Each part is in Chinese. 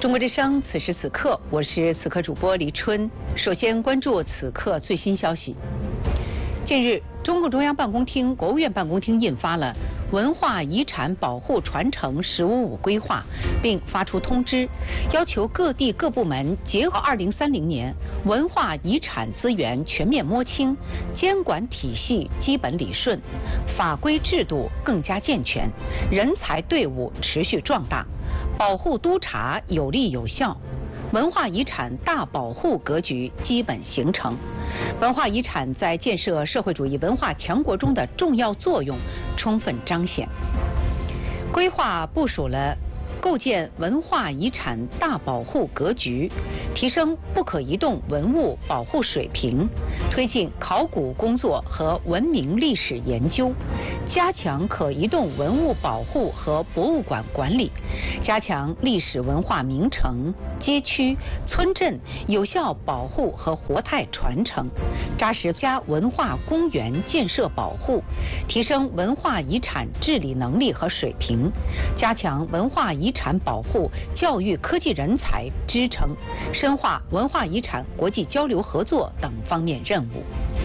中国之声，此时此刻，我是此刻主播黎春。首先关注此刻最新消息。近日，中共中央办公厅、国务院办公厅印发了文化遗产保护传承“十五五”规划，并发出通知，要求各地各部门结合2030年文化遗产资源全面摸清，监管体系基本理顺，法规制度更加健全，人才队伍持续壮大，保护督查有力有效，文化遗产大保护格局基本形成。文化遗产在建设社会主义文化强国中的重要作用充分彰显。规划部署了构建文化遗产大保护格局，提升不可移动文物保护水平，推进考古工作和文明历史研究，加强可移动文物保护和博物馆管理，加强历史文化名城、街区、村镇有效保护和活态传承，扎实加文化公园建设保护，提升文化遗产治理能力和水平，加强文化遗产保护教育科技人才支撑，深化文化遗产国际交流合作等方面任务。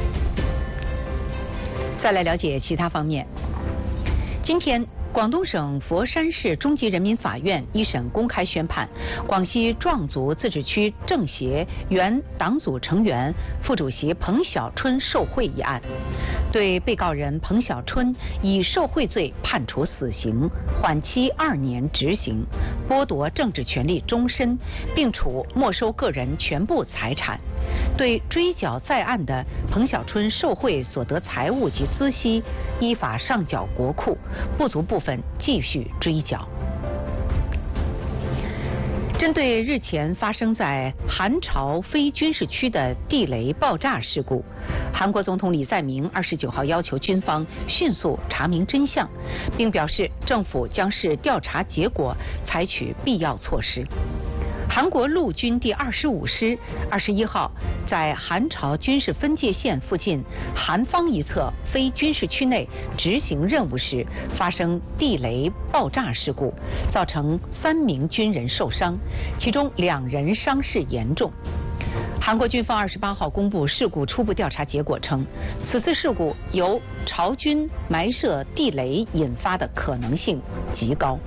再来了解其他方面。今天，广东省佛山市中级人民法院一审公开宣判广西壮族自治区政协原党组成员、副主席彭小春受贿一案，对被告人彭小春以受贿罪判处死刑，缓期2年执行，剥夺政治权利终身，并处没收个人全部财产。对追缴在案的彭小春受贿所得财物及孳息，依法上缴国库，不足部分继续追缴。针对日前发生在韩朝非军事区的地雷爆炸事故，韩国总统李在明29号要求军方迅速查明真相，并表示政府将视调查结果采取必要措施。韩国陆军第25师21号在韩朝军事分界线附近韩方一侧非军事区内执行任务时发生地雷爆炸事故，造成3名军人受伤，其中2人伤势严重。韩国军方28号公布事故初步调查结果称，此次事故由朝军埋设地雷引发的可能性极高。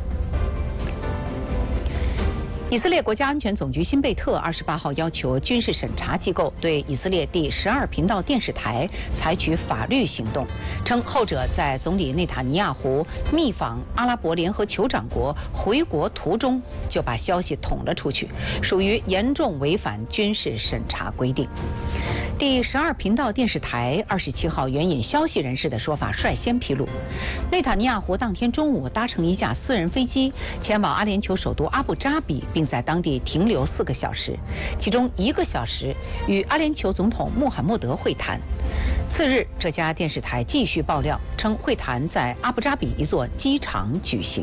以色列国家安全总局新贝特28号要求军事审查机构对以色列第12频道电视台采取法律行动，称后者在总理内塔尼亚胡密访阿拉伯联合酋长国回国途中就把消息捅了出去，属于严重违反军事审查规定。第12频道电视台27号援引消息人士的说法率先披露，内塔尼亚胡当天中午搭乘一架私人飞机前往阿联酋首都阿布扎比，并在当地停留4个小时，其中1个小时与阿联酋总统穆罕默德会谈。次日，这家电视台继续爆料称，会谈在阿布扎比一座机场举行。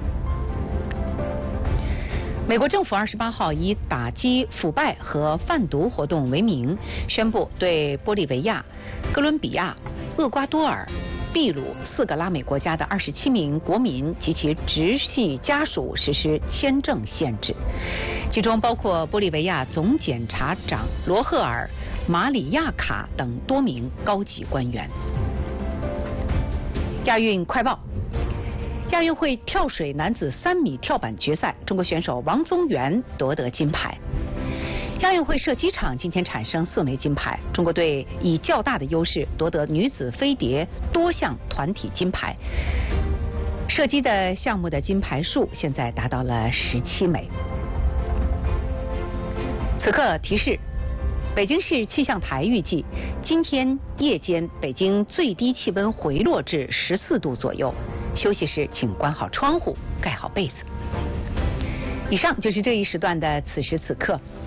美国政府28号以打击腐败和贩毒活动为名，宣布对玻利维亚、哥伦比亚、厄瓜多尔、秘鲁4个拉美国家的27名国民及其直系家属实施签证限制，其中包括玻利维亚总检察长罗赫尔·马里亚卡等多名高级官员。亚运快报。亚运会跳水男子3米跳板决赛，中国选手王宗源夺得金牌。亚运会射击场今天产生4枚金牌，中国队以较大的优势夺得女子飞碟多项团体金牌。射击的项目的金牌数现在达到了17枚。此刻提示，北京市气象台预计今天夜间北京最低气温回落至14度左右，休息时请关好窗户，盖好被子。以上就是这一时段的此时此刻。